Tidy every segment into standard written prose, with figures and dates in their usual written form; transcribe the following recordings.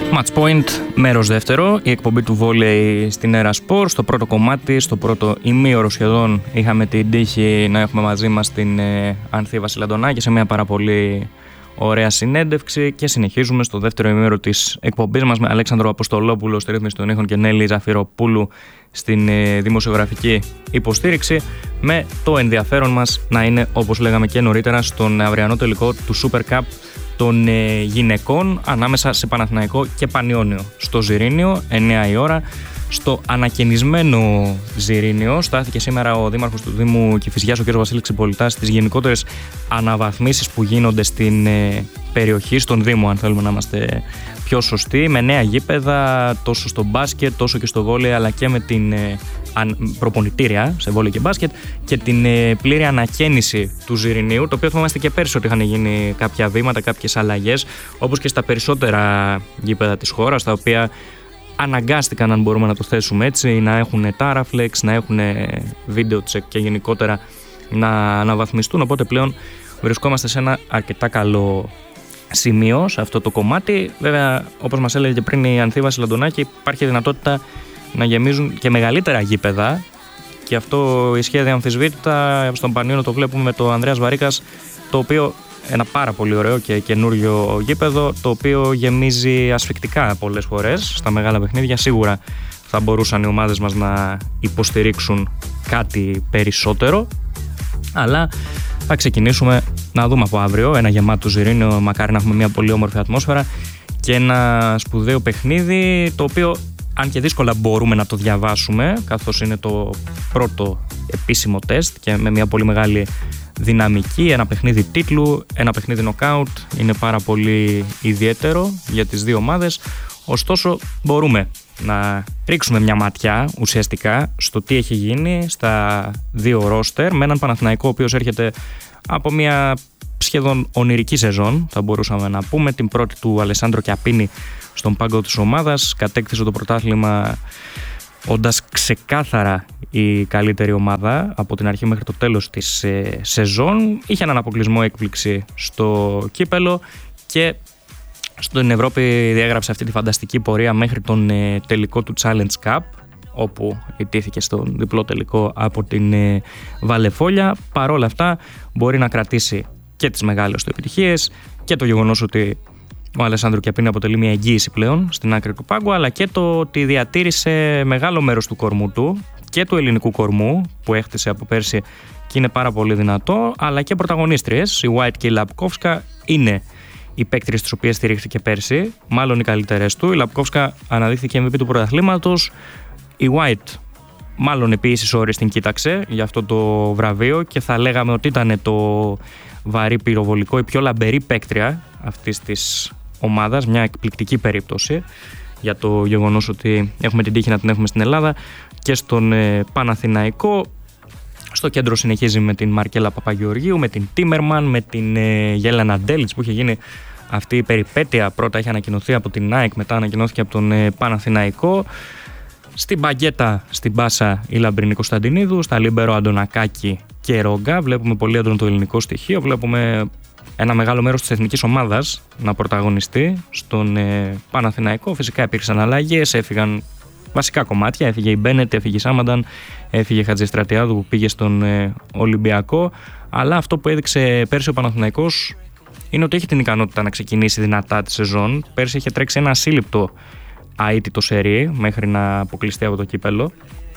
Match Point, μέρος δεύτερο, η εκπομπή του βόλεϊ στην Έρα Sport. Στο πρώτο κομμάτι, στο πρώτο ημίωρο σχεδόν, είχαμε την τύχη να έχουμε μαζί μας την Ανθή Βασιλαντονάκη σε μια πάρα πολύ ωραία συνέντευξη και συνεχίζουμε στο δεύτερο ημίωρο της εκπομπής μας με Αλέξανδρο Αποστολόπουλο στη ρύθμιση των ήχων και Νέλη Ζαφυροπούλου στην δημοσιογραφική υποστήριξη, με το ενδιαφέρον μας να είναι, όπως λέγαμε και νωρίτερα, στον αυριανό τελικό του Super Cup των γυναικών ανάμεσα σε Παναθηναϊκό και Πανιόνιο στο Ζιρήνιο, 9 η ώρα. Στο ανακαινισμένο Ζιρήνιο στάθηκε σήμερα ο δήμαρχος του Δήμου Κηφισιάς, ο κ. Βασίλης Ξυπολιτάς, στις γενικότερες αναβαθμίσεις που γίνονται στην περιοχή, στον Δήμο, αν θέλουμε να είμαστε πιο σωστοί, με νέα γήπεδα τόσο στο μπάσκετ τόσο και στο βόλεϊ, αλλά και με την προπονητήρια σε βόλεϊ και μπάσκετ και την πλήρη ανακαίνιση του Ζιρηνίου, το οποίο θυμάμαστε και πέρσι ότι είχαν γίνει κάποια βήματα, κάποιες αλλαγές, όπως και στα περισσότερα γήπεδα της χώρας, τα οποία αναγκάστηκαν, αν μπορούμε να το θέσουμε έτσι, να έχουν Taraflex, να έχουν video check και γενικότερα να αναβαθμιστούν. Οπότε πλέον βρισκόμαστε σε ένα αρκετά καλό σημείο σε αυτό το κομμάτι. Βέβαια, όπως μας έλεγε και πριν η Ανθή Βασιλαντονάκη, υπάρχει δυνατότητα να γεμίζουν και μεγαλύτερα γήπεδα και αυτό ισχύει αδιαμφισβήτητα. Στον Πανιόνιο το βλέπουμε με το Ανδρέας Βαρίκας, το οποίο ένα πάρα πολύ ωραίο και καινούριο γήπεδο, το οποίο γεμίζει ασφικτικά πολλές φορές στα μεγάλα παιχνίδια. Σίγουρα θα μπορούσαν οι ομάδες μας να υποστηρίξουν κάτι περισσότερο, αλλά θα ξεκινήσουμε να δούμε από αύριο ένα γεμάτο Ζιρήνιο, μακάρι να έχουμε μια πολύ όμορφη ατμόσφαιρα και ένα σπουδαίο παιχνίδι, το οποίο αν και δύσκολα μπορούμε να το διαβάσουμε, καθώς είναι το πρώτο επίσημο τεστ και με μια πολύ μεγάλη δυναμική, ένα παιχνίδι τίτλου, ένα παιχνίδι νοκάουτ, είναι πάρα πολύ ιδιαίτερο για τις δύο ομάδες. Ωστόσο μπορούμε να ρίξουμε μια ματιά ουσιαστικά στο τι έχει γίνει στα δύο ρόστερ, με έναν Παναθηναϊκό ο οποίος έρχεται από μια σχεδόν ονειρική σεζόν, θα μπορούσαμε να πούμε, την πρώτη του Αλεσάνδρο Κιαπίνη στον πάγκο της ομάδας, κατέκτησε το πρωτάθλημα όντας ξεκάθαρα η καλύτερη ομάδα από την αρχή μέχρι το τέλος της σεζόν. Είχε έναν αποκλεισμό έκπληξη στο κύπελο και στην Ευρώπη διέγραψε αυτή τη φανταστική πορεία μέχρι τον τελικό του Challenge Cup, όπου ιτήθηκε στον διπλό τελικό από την Βαλεφόλια. Παρόλα αυτά μπορεί να κρατήσει και τις μεγάλες του επιτυχίες και το γεγονός ότι ο Αλεσάνδρου Κιαπίνη αποτελεί μια εγγύηση πλέον στην άκρη του πάγκου, αλλά και το ότι διατήρησε μεγάλο μέρος του κορμού του και του ελληνικού κορμού που έχτισε από πέρσι και είναι πάρα πολύ δυνατό, αλλά και πρωταγωνίστριες. Η White και η Λαπκόφσκα είναι οι παίκτριες τις οποίες στηρίχθηκε πέρσι, μάλλον οι καλύτερες του. Η Λαπκόφσκα αναδείχθηκε MVP του πρωταθλήματος. Η White μάλλον επί ίσης ώρες την κοίταξε για αυτό το βραβείο και θα λέγαμε ότι ήταν το βαρύ πυροβολικό, η πιο λαμπερή παίκτρια αυτής της ομάδας, μια εκπληκτική περίπτωση για το γεγονός ότι έχουμε την τύχη να την έχουμε στην Ελλάδα και στον Παναθηναϊκό. Στο κέντρο συνεχίζει με την Μαρκέλα Παπαγεωργίου, με την Τίμερμαν, με την Γέλενα Ντέλιτς που είχε γίνει αυτή η περιπέτεια. Πρώτα είχε ανακοινωθεί από την ΑΕΚ, μετά ανακοινώθηκε από τον Παναθηναϊκό. Στην μπαγκέτα, στην μπάσα η Λαμπρινή Κωνσταντινίδου, στα λίμπερο Αντωνακάκη και Ρόγκα. Βλέπουμε πολύ έντονο το ελληνικό στοιχείο. Βλέπουμε ένα μεγάλο μέρος της εθνικής ομάδας να πρωταγωνιστεί στον Παναθηναϊκό. Φυσικά υπήρξαν αλλαγές, έφυγαν βασικά κομμάτια. Έφυγε η Μπένετ, έφυγε η Σάμανταν, έφυγε η Χατζηστρατιάδου που πήγε στον Ολυμπιακό. Αλλά αυτό που έδειξε πέρσι ο Παναθηναϊκός είναι ότι έχει την ικανότητα να ξεκινήσει δυνατά τη σεζόν. Πέρσι είχε τρέξει ένα ασύλληπτο αίτητο σερί μέχρι να αποκλειστεί από το κύπελο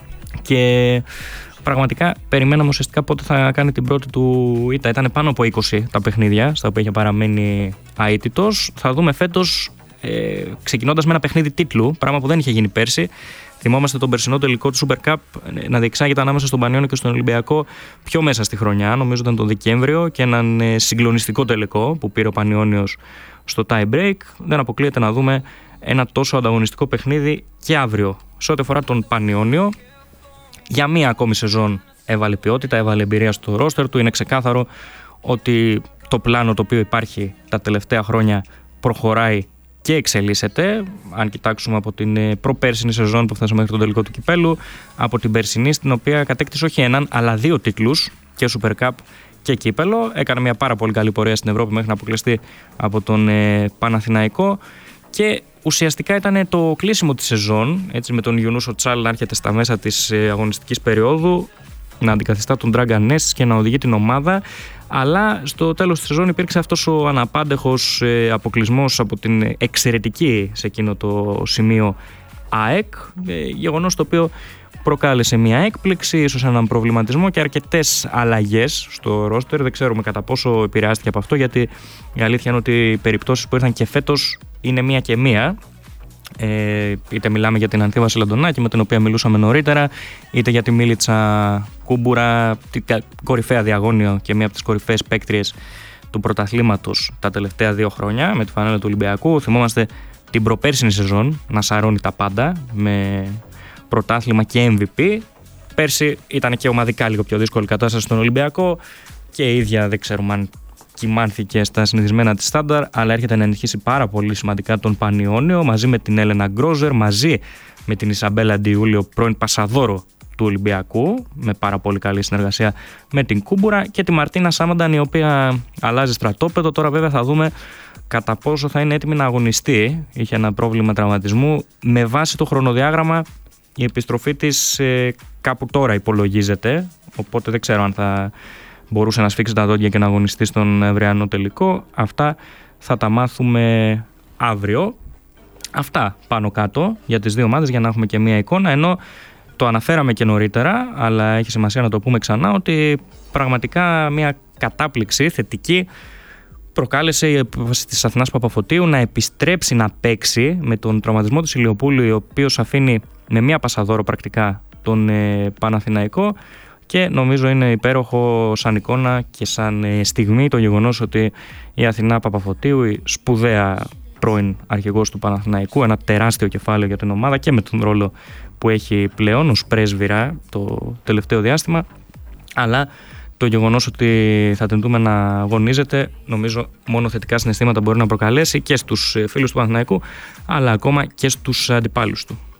και πραγματικά περιμέναμε ουσιαστικά πότε θα κάνει την πρώτη του ήττα. Ήταν πάνω από 20 τα παιχνίδια στα οποία είχε παραμένει αίτητος. Θα δούμε φέτος ξεκινώντας με ένα παιχνίδι τίτλου, πράγμα που δεν είχε γίνει πέρσι. Θυμόμαστε τον περσινό τελικό του Super Cup να διεξάγεται ανάμεσα στον Πανιόνιο και στον Ολυμπιακό πιο μέσα στη χρονιά, νομίζω ήταν τον Δεκέμβριο, και έναν συγκλονιστικό τελικό που πήρε ο Πανιόνιος στο tie break. Δεν αποκλείεται να δούμε ένα τόσο ανταγωνιστικό παιχνίδι και αύριο. Σε ό,τι αφορά τον Πανιόνιο, για μία ακόμη σεζόν έβαλε ποιότητα, έβαλε εμπειρία στο ρόστερ του. Είναι ξεκάθαρο ότι το πλάνο το οποίο υπάρχει τα τελευταία χρόνια προχωράει και εξελίσσεται. Αν κοιτάξουμε από την προπέρσινη σεζόν που φτάσαμε μέχρι τον τελικό του κυπέλου, από την περσινή στην οποία κατέκτησε όχι έναν αλλά 2 τίτλους, και Super Cup και κύπελο. Έκανε μια πάρα πολύ καλή πορεία στην Ευρώπη μέχρι να αποκλειστεί από τον Παναθηναϊκό Και ουσιαστικά ήταν το κλείσιμο της σεζόν, έτσι, με τον Γιουνούσο Τσάλ να έρχεται στα μέσα της αγωνιστικής περίοδου, να αντικαθιστά τον Dragan Nesis και να οδηγεί την ομάδα. Αλλά στο τέλος της σεζόν υπήρξε αυτός ο αναπάντεχος αποκλεισμός από την εξαιρετική σε εκείνο το σημείο ΑΕΚ, γεγονός το οποίο προκάλεσε μια έκπληξη, ίσως έναν προβληματισμό και αρκετές αλλαγές στο ρόστερ. Δεν ξέρουμε κατά πόσο επηρεάστηκε από αυτό, γιατί η αλήθεια είναι ότι οι περιπτώσεις που ήρθαν και φέτος είναι μία και μία. Είτε μιλάμε για την Ανθή Βασιλαντονάκη, με την οποία μιλούσαμε νωρίτερα, είτε για τη Μίλιτσα Κούμπουρα, την κορυφαία διαγώνιο και μία από τις κορυφαίες παίκτριες του πρωταθλήματος τα τελευταία 2 χρόνια με τη φανέλα του Ολυμπιακού. Θυμόμαστε την προπέρσινη σεζόν να σαρώνει τα πάντα με πρωτάθλημα και MVP. Πέρσι ήταν και ομαδικά λίγο πιο δύσκολη κατάσταση στον Ολυμπιακό και η ίδια δεν ξέρουμε αν κοιμάνθηκε στα συνηθισμένα της στάνταρ, αλλά έρχεται να ενισχύσει πάρα πολύ σημαντικά τον Πανιόνιο μαζί με την Έλενα Γκρόζερ, μαζί με την Ισαμπέλα Ντιούλιο, πρώην πασαδόρο του Ολυμπιακού, με πάρα πολύ καλή συνεργασία με την Κούμπουρα, και τη Μαρτίνα Σάμανταν, η οποία αλλάζει στρατόπεδο. Τώρα βέβαια θα δούμε κατά πόσο θα είναι έτοιμη να αγωνιστεί. Είχε ένα πρόβλημα τραυματισμού. Με βάση το χρονοδιάγραμμα η επιστροφή της κάπου τώρα υπολογίζεται, οπότε δεν ξέρω αν θα μπορούσε να σφίξει τα δόντια και να αγωνιστεί στον ευριανό τελικό. Αυτά θα τα μάθουμε αύριο. Αυτά πάνω κάτω για τις δύο ομάδες, για να έχουμε και μία εικόνα, ενώ το αναφέραμε και νωρίτερα, αλλά έχει σημασία να το πούμε ξανά, ότι πραγματικά μία κατάπληξη θετική προκάλεσε η επίβαση της Αθηνάς Παπαφωτίου να επιστρέψει να παίξει με τον τραυματισμό του Ηλιοπούλου, ο οποίος αφήνει με μία πασαδόρο πρακτικά τον Παναθηναϊκό. Και νομίζω είναι υπέροχο σαν εικόνα και σαν στιγμή το γεγονός ότι η Αθηνά Παπαφωτίου, η σπουδαία πρώην αρχηγός του Παναθηναϊκού, ένα τεράστιο κεφάλαιο για την ομάδα και με τον ρόλο που έχει πλέον ως πρέσβυρα το τελευταίο διάστημα, αλλά το γεγονός ότι θα την δούμε να αγωνίζεται, νομίζω μόνο θετικά συναισθήματα μπορεί να προκαλέσει και στους φίλους του Παναθηναϊκού, αλλά ακόμα και στους αντιπάλους του.